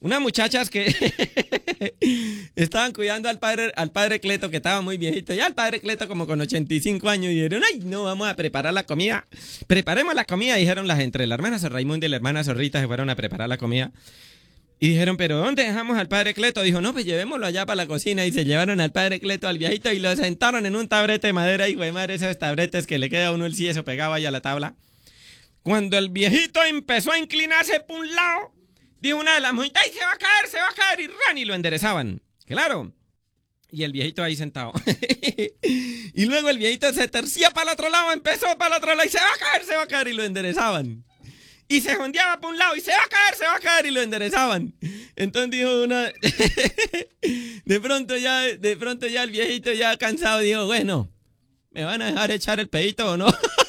Unas muchachas que estaban cuidando al padre Cleto, que estaba muy viejito. Ya el padre Cleto como con 85 años. Y dijeron, ay, no, vamos a preparar la comida. Preparemos la comida, dijeron las entre la hermana Sor Raimunda y la hermana Zorrita se fueron a preparar la comida. Y dijeron, ¿pero dónde dejamos al padre Cleto? Dijo, no, pues llevémoslo allá para la cocina. Y se llevaron al padre Cleto, al viejito, y lo sentaron en un tabrete de madera. Y güey, madre, esos tabretes que le queda a uno el yeso pegado ahí a la tabla. Cuando el viejito empezó a inclinarse por un lado, dijo una de las mujeres, ¡ay, se va a caer! Y ran, y lo enderezaban. Claro. Y el viejito ahí sentado. Y luego el viejito se tercia para el otro lado, empezó para el otro lado, y se va a caer, y lo enderezaban. Y se jondeaba por un lado, y se va a caer, y lo enderezaban. Entonces dijo una... de pronto ya el viejito ya cansado dijo, bueno, ¿me van a dejar echar el pedito o no?